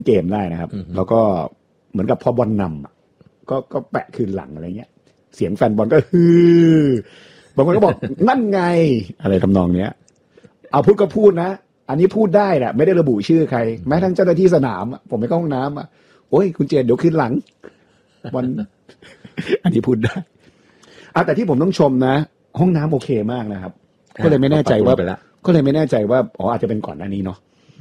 เกมได้นะครับแล้วก็เหมือนกับพอบอลนำก็แปะคืนหลังอะไรเงี้ยเสียงแฟนบอลก็ฮือบางคนก็บอก นั่นไงอะไรทำนองเนี้ยเอาพูดก็พูดนะอันนี้พูดได้แหละไม่ได้ระบุชื่อใครแม้ทั้งเจ้าหน้าที่สนามผมไปเข้าห้องน้ำโอ้ยคุณเจนเดี๋ยวขึ้นหลังบอล อันนี้พูดได้แต่ที่ผมต้องชมนะห้องน้ำโอเคมากนะครับก็เลยไม่แน่ใจว่าอาจจะเป็นก่อนหน้านี้เนาะ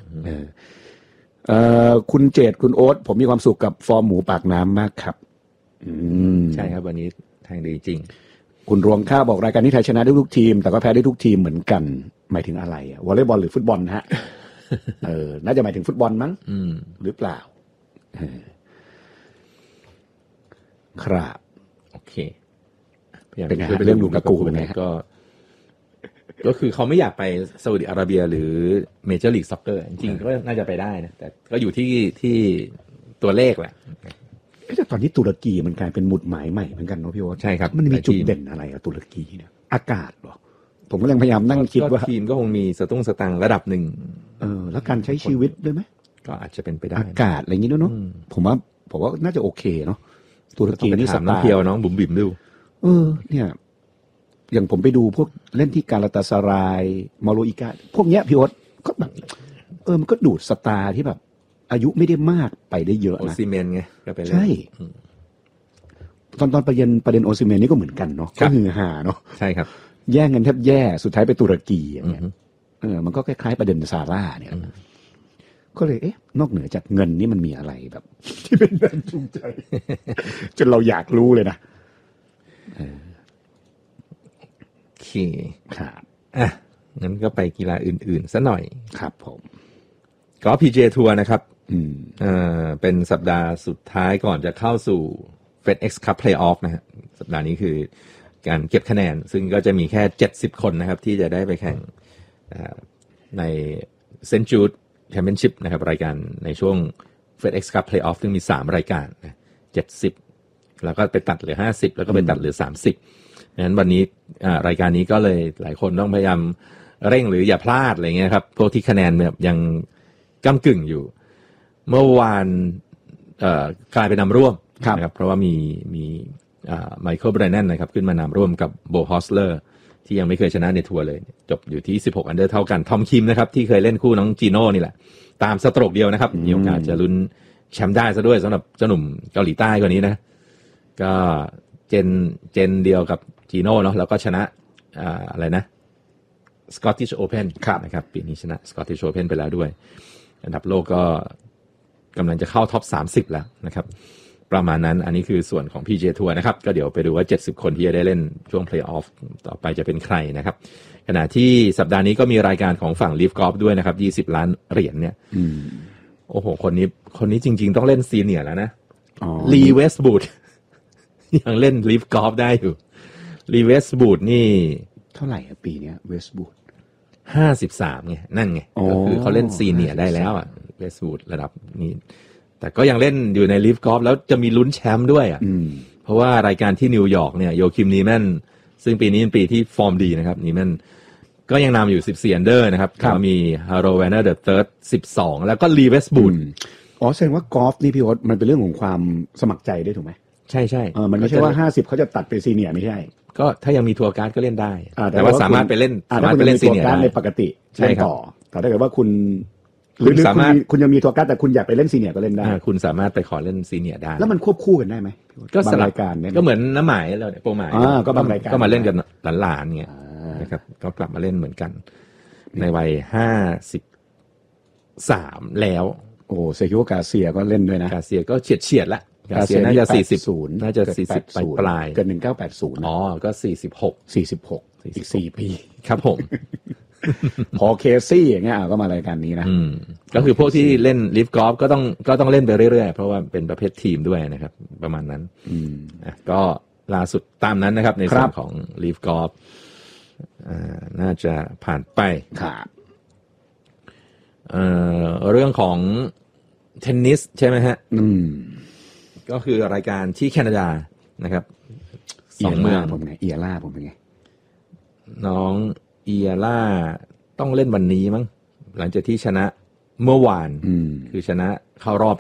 คุณเจตคุณโอ๊ตผมมีความสุขกับฟอร์มหมูปากน้ำมากครับใช่ครับวันนี้ทางดีจริงคุณรวงข้าบอกรายการนี้ไทยชนะได้ทุกทีมแต่ก็แพ้ได้ทุกทีมเหมือนกันหมายถึงอะไรวอลเลย์บอลหรือฟุตบอลฮะ น่าจะหมายถึงฟุตบอลมั้งหรือเปล่าครับโอเคเป็นไงเรื่องลูกากูเป็นไงก็คือเขาไม่อยากไปซาอุดิอาระเบียหรือเมเจอร์ลีกซ็อกเกอร์จริงๆก็น่าจะไปได้นะแต่ก็อยู่ที่ตัวเลขแหละแต่ตอนนี้ตุรกีมันกลายเป็นหมุดหมายใหม่เหมือนกันเนาะพี่โอ๊ตใช่ครับมันมีจุดเด่นอะไรอะตุรกีเนี่ยอากาศหรอผมก็ยังพยายามนั่งคิดว่าทีมก็คงมีสตังค์ระดับหนึ่งแล้วการใช้ชีวิตด้วยไหมก็อาจจะเป็นไปได้อากาศอะไรอย่างนี้ด้วยเนาะผมว่าน่าจะโอเคเนาะตุรกีนี่สตาร์เพียวน้องบุ๋มบิ่มดูเนี่ยอย่างผมไปดูพวกเล่นที่กาลาตาสรายมาโลอิกาพวกเนี้ยพี่โอ๊ตก็แบบมันก็ดูดสตาร์ที่แบบอายุไม่ได้มากไปได้เยอะนะโอซิเมนไงก็ไปเล่นใช่ตอนประเด็นโอซิเมนนี่ก็เหมือนกันเนาะก็ฮือฮาเนาะใช่ครับแย่งกันแทบแย่สุดท้ายไปตุรกีอย่างเงี้ยมันก็คล้ายๆประเด็นซาร่าเนี่ยก็เลยนอกเหนือจากเงินนี่มันมีอะไรแบบที่เป็นแรงจูงใจ จนเราอยากรู้เลยนะโอเคครับงั้นก็ไปกีฬาอื่นๆซะหน่อยครับผมกอล์ฟ PGA ทัวร์นะครับเป็นสัปดาห์สุดท้ายก่อนจะเข้าสู่ FedEx Cup Playoff นะฮะสัปดาห์นี้คือการเก็บคะแนนซึ่งก็จะมีแค่70คนนะครับที่จะได้ไปแข่งใน St. Jude Championship นะครับรายการในช่วง FedEx Cup Playoff ซึ่งมี3รายการนะ70แล้วก็ไปตัดเหลือ50แล้วก็ไปตัดเหลือ30งั้นวันนี้รายการนี้ก็เลยหลายคนต้องพยายามเร่งหรืออย่าพลาดอะไรเงี้ยครับพวกที่คะแนนแบบยังก้ำกึ่งอยู่เมื่อวานกลายเป็นนำร่วมนะครับเพราะว่ามีไมเคิล ไบรแนนนะครับขึ้นมานำร่วมกับโบฮอสเลอร์ที่ยังไม่เคยชนะในทัวร์เลยจบอยู่ที่16อันเดอร์เท่ากันทอมคิมนะครับที่เคยเล่นคู่น้องจีโน่นี่แหละตามสโตรกเดียวนะครับมีโอกาสจะลุ้นแชมป์ได้ซะด้วยสำหรับเจ้าหนุ่มเกาหลีใต้คนนี้นะก็เจนเดียวกับจีโน่เนาะแล้วก็ชนะอะไรนะScottish Open นะครับปีนี้ชนะ Scottish Open ไปแล้วด้วยอันดับโลกก็กำลังจะเข้าท็อป30แล้วนะครับประมาณนั้นอันนี้คือส่วนของ PGA Tour นะครับก็เดี๋ยวไปดูว่า70คนที่จะได้เล่นช่วง Playoff ต่อไปจะเป็นใครนะครับขณะที่สัปดาห์นี้ก็มีรายการของฝั่ง Live Golf ด้วยนะครับ20ล้านเหรียญเนี่ยโอ้โหคนนี้จริงๆต้องเล่นซีเนียร์แล้วนะลีเวสต์บูดยังเล่น Live Golf ได้อยู่ลีเวสต์บูดนี่เท่าไหร่ปีนี้เวสต์บูด 53ไงนั่นไงก็คือเขาเล่นซีเนียร์ได้แล้วอ่ะเวสต์บูดระดับนี้แต่ก็ยังเล่นอยู่ในลิฟกอล์ฟแล้วจะมีลุ้นแชมป์ด้วยอ่ะเพราะว่ารายการที่นิวยอร์กเนี่ยโยคิมนีแมนซึ่งปีนี้เป็นปีที่ฟอร์มดีนะครับนีแมนก็ยังนำอยู่14อันเดอร์นะครับแล้วมีฮาโรแวนเนอร์เดอะเธิร์ด12แล้วก็ลีเวสต์บูดแสดงว่ากอล์ฟนี่พี่โอ๊ตมันเป็นเรื่องของความสมัครใจได้ถูกไหมใช่มันไม่ใช่ว่า50เขาจะตัดไปซีเนียร์ไม่ใช่ก็ถ้ายังมีทัวร์การ์ดก็เล่นได้แต่ว่าสามารถไปเล่นซีเนียร์ได้ในปกติใช่ต่อแต่ถ้าเกิดว่าคุณหรือคุณยังมีทัวร์การ์ดแต่คุณอยากไปเล่นซีเนียร์ก็เล่นได้คุณสามารถไปขอเล่นซีเนียร์ได้แล้วมันควบคู่กันได้ไหมก็สลับรายการก็เหมือนน้ำหมายเราเนี่ยโปรหมายก็บางรายการก็มาเล่นกันหลานๆเงี้ยนะครับก็กลับมาเล่นเหมือนกันในวัย53แล้วโอ้เซคิโอกาเซียก็เล่นด้วยนะกาเซียก็เฉียดละกาเซียน่าจะ40น่าจะ40ปลายเกิด1980 ก็46 อีก4ปีครับผมพอเคซี่อย่างเงี้ยก็มารายการนี้นะก็คือพวกที่เล่นลิฟกอล์ฟก็ต้องเล่นไปเรื่อยๆเพราะว่าเป็นประเภททีมด้วยนะครับประมาณนั้นก็ล่าสุดตามนั้นนะครับในส่วนของลิฟกอล์ฟน่าจะผ่านไปครับเรื่องของเทนนิสใช่ไหมฮะก็คือรายการที่แคนาดานะครับ2เมืองผมไงเอียร่าผมเป็นไงน้องเอียร่าต้องเล่นวันนี้มั้งหลังจากที่ชนะเมื่อวานอืมคือชนะเข้ารอบ